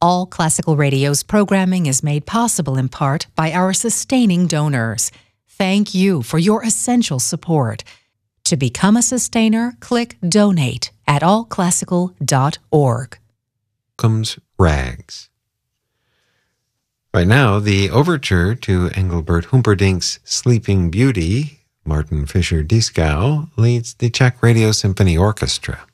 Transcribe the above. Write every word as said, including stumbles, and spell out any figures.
All Classical Radio's programming is made possible in part by our sustaining donors. Thank you for your essential support. To become a sustainer, click Donate at all classical dot org. Comes Rags. Right now, the overture to Engelbert Humperdinck's Sleeping Beauty, Martin Fischer-Dieskau, leads the Czech Radio Symphony Orchestra.